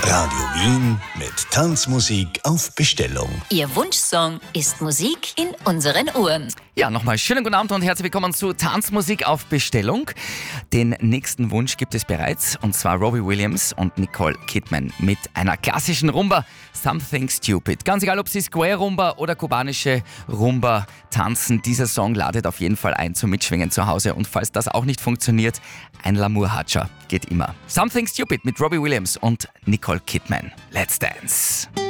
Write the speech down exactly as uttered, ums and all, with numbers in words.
Radio Wien mit Tanzmusik auf Bestellung. Ihr Wunschsong ist Musik in unseren Ohren. Ja, nochmal schönen guten Abend und herzlich willkommen zu Tanzmusik auf Bestellung. Den nächsten Wunsch gibt es bereits, und zwar Robbie Williams und Nicole Kidman mit einer klassischen Rumba, Something Stupid. Ganz egal, ob Sie Square Rumba oder kubanische Rumba tanzen, dieser Song ladet auf jeden Fall ein zum Mitschwingen zu Hause. Und falls das auch nicht funktioniert, ein L'amour Hacha geht immer. Something Stupid mit Robbie Williams und Nicole Kidman. Let's dance!